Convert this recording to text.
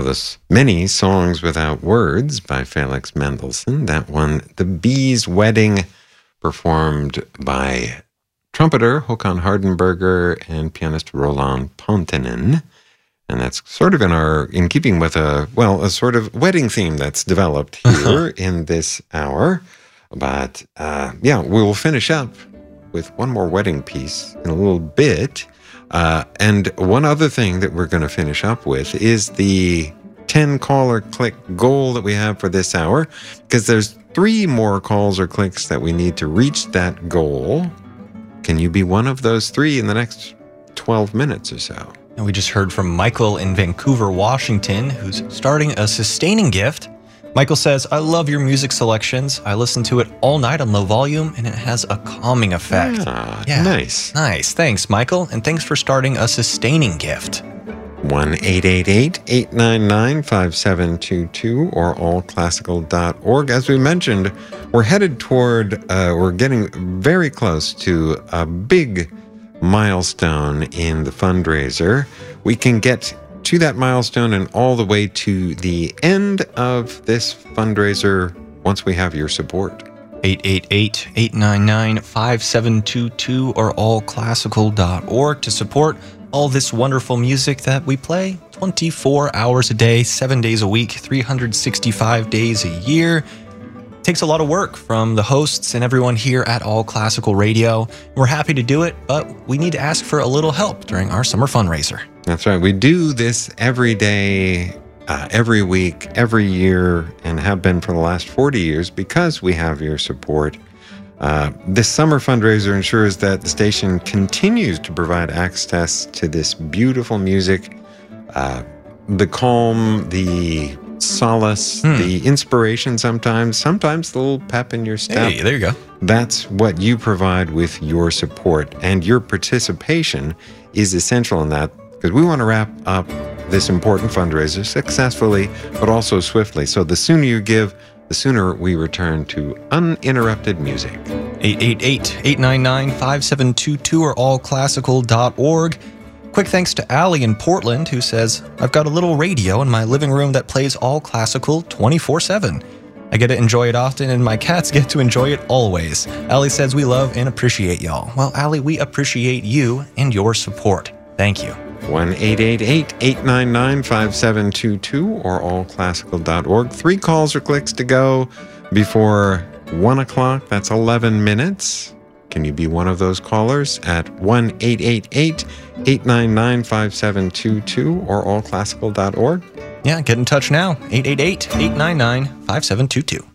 of the many songs without words by Felix Mendelssohn. That one, The Bee's Wedding, performed by trumpeter Håkan Hardenberger and pianist Roland Pontinen. And that's sort of in keeping with a sort of wedding theme that's developed here in this hour. But we will finish up with one more wedding piece in a little bit. And one other thing that we're going to finish up with is the 10 call or click goal that we have for this hour, because there's 3 more calls or clicks that we need to reach that goal. Can you be one of those 3 in the next 12 minutes or so? And we just heard from Michael in Vancouver, Washington, who's starting a sustaining gift. Michael says, I love your music selections. I listen to it all night on low volume, and it has a calming effect. Yeah, nice. Nice. Thanks, Michael. And thanks for starting a sustaining gift. 1-888-899-5722 or allclassical.org. As we mentioned, we're headed toward, we're getting very close to a big milestone in the fundraiser. We can get to that milestone and all the way to the end of this fundraiser once we have your support. 888-899-5722 or allclassical.org to support all this wonderful music that we play 24 hours a day, 7 days a week, 365 days a year. It takes a lot of work from the hosts and everyone here at All Classical Radio. We're happy to do it, but we need to ask for a little help during our summer fundraiser. That's right. We do this every day, every week, every year, and have been for the last 40 years because we have your support. This summer fundraiser ensures that the station continues to provide access to this beautiful music, the calm, the solace, the inspiration sometimes the little pep in your step. Hey, there you go. That's what you provide with your support, and your participation is essential in that, because we want to wrap up this important fundraiser successfully, but also swiftly. So the sooner you give, the sooner we return to uninterrupted music. 888-899-5722 or allclassical.org. Quick thanks to Allie in Portland, who says, I've got a little radio in my living room that plays All Classical 24/7. I get to enjoy it often, and my cats get to enjoy it always. Allie says we love and appreciate y'all. Well, Allie, we appreciate you and your support. Thank you. 1-888-899-5722 or allclassical.org. 3 calls or clicks to go before 1 o'clock. That's 11 minutes. Can you be one of those callers at 1-888-899-5722 or allclassical.org? Yeah, get in touch now. 888-899-5722.